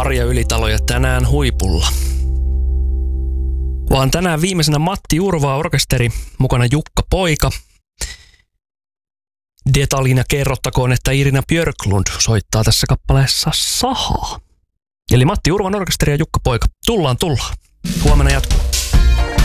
Marja Ylitalo ja tänään huipulla. Vaan tänään viimeisenä Matti Urvaa orkesteri, mukana Jukka Poika. Detaljina kerrottakoon, että Irina Björklund soittaa tässä kappaleessa sahaa. Eli Matti Urvan orkesteri ja Jukka Poika. Tullaan. Huomenna jatkuu.